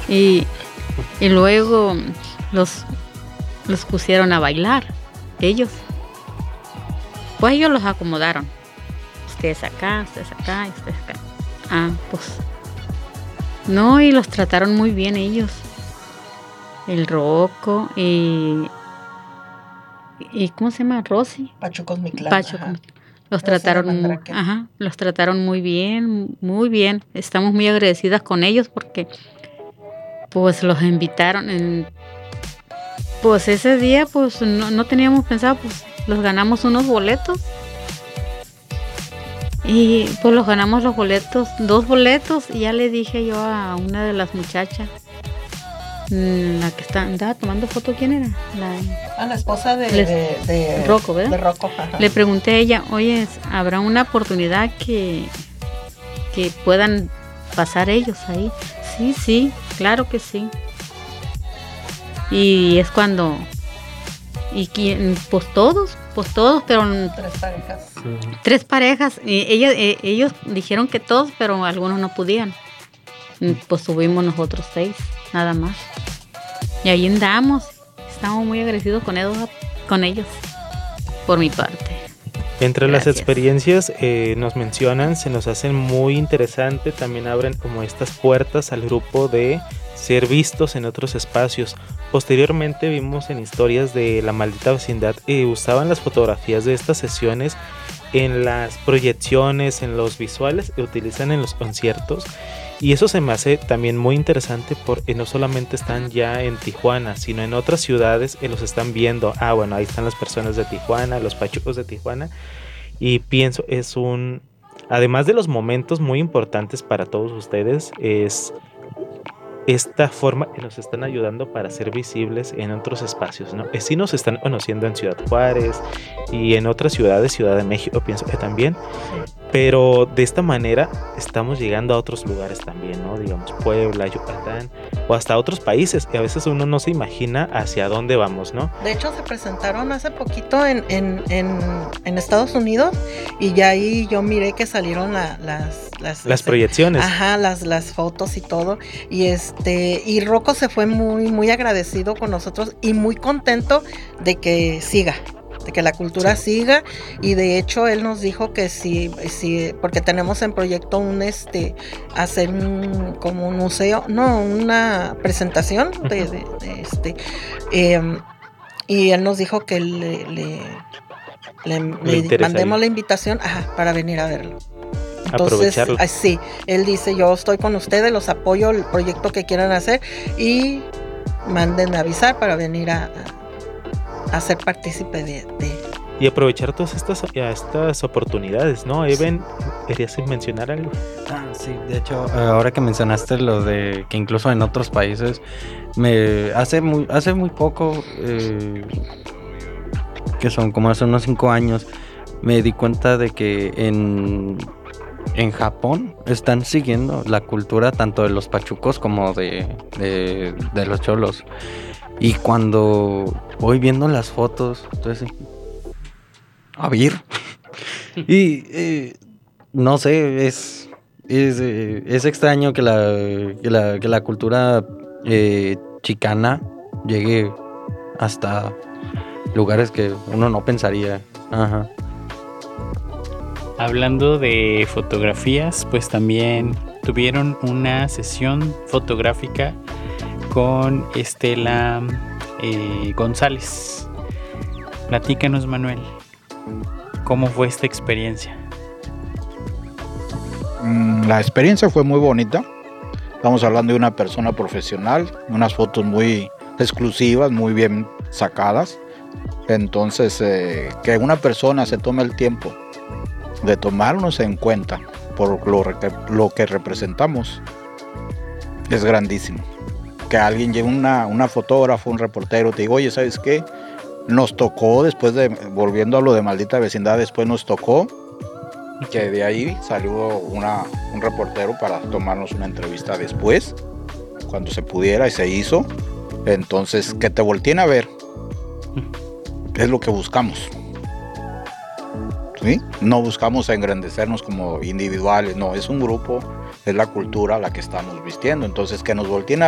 Y, y luego los pusieron a bailar, ellos. Pues ellos los acomodaron. Ustedes acá, ustedes acá, y ustedes acá. Pues. No, y los trataron muy bien ellos. El Rocco y ¿cómo se llama? Rosy. Pachucos Mictlán. Los trataron muy bien, muy bien. Estamos muy agradecidas con ellos porque pues los invitaron pues ese día pues no teníamos pensado, pues los ganamos unos boletos. Y pues los ganamos los boletos, 2 boletos, y ya le dije yo a una de las muchachas, la que andaba tomando foto, ¿quién era? La esposa de Rocco, ¿verdad? De Rocco, Le pregunté a ella, oye, ¿habrá una oportunidad que puedan pasar ellos ahí? Sí, claro que sí. Y es cuando... pues todos, pero... 3 parejas. Sí. 3 parejas. Y ellos dijeron que todos, pero algunos no podían. Pues subimos nosotros 6, nada más. Y ahí andamos. Estamos muy agradecidos con ellos, por mi parte. Entre Gracias. las experiencias nos mencionan, se nos hacen muy interesante, también abren como estas puertas al grupo de ser vistos en otros espacios. Posteriormente vimos en historias de La Maldita Vecindad usaban las fotografías de estas sesiones en las proyecciones, en los visuales que utilizan en los conciertos, y eso se me hace también muy interesante porque no solamente están ya en Tijuana, sino en otras ciudades los están viendo. Bueno, ahí están las personas de Tijuana, los pachucos de Tijuana, y pienso además de los momentos muy importantes para todos ustedes, es esta forma que nos están ayudando para ser visibles en otros espacios, ¿no? Sí nos están conociendo en Ciudad Juárez y en otras ciudades, Ciudad de México, pienso que también, pero de esta manera estamos llegando a otros lugares también, ¿no? Digamos Puebla, Yucatán o hasta otros países, que a veces uno no se imagina hacia dónde vamos, ¿no? De hecho se presentaron hace poquito en Estados Unidos, y ya ahí yo miré que salieron las proyecciones. Las fotos y todo, y Rocco se fue muy, muy agradecido con nosotros y muy contento de que siga, de que la cultura siga, y de hecho él nos dijo que sí, porque tenemos en proyecto hacer como un museo, una presentación y él nos dijo que le mandemos la invitación para venir a verlo. Entonces, sí, él dice, yo estoy con ustedes, los apoyo, el proyecto que quieran hacer, y mándenme a avisar para venir a ser partícipe de... Y aprovechar todas estas oportunidades, ¿no? Eben, ¿querías mencionar algo? Sí, de hecho, ahora que mencionaste lo de que incluso en otros países, hace muy poco, que son como hace unos 5 años, me di cuenta de que en Japón están siguiendo la cultura tanto de los pachucos como de los cholos. Y cuando voy viendo las fotos, entonces, a ver, y no sé, es extraño que la cultura chicana llegue hasta lugares que uno no pensaría. Ajá. Hablando de fotografías, pues también tuvieron una sesión fotográfica con Estela González. Platícanos, Manuel, ¿cómo fue esta experiencia? La experiencia fue muy bonita. Estamos hablando de una persona profesional, unas fotos muy exclusivas, muy bien sacadas. Entonces, que una persona se tome el tiempo de tomarnos en cuenta por lo que representamos es grandísimo. Que alguien lleve una fotógrafa, un reportero, te digo, oye, ¿sabes qué? Nos tocó volviendo a lo de Maldita Vecindad, después nos tocó que de ahí salió un reportero para tomarnos una entrevista después, cuando se pudiera, y se hizo. Entonces, que te volteen a ver es lo que buscamos, ¿sí? No buscamos engrandecernos como individuales, no, es un grupo, es la cultura la que estamos vistiendo. Entonces, que nos volteen a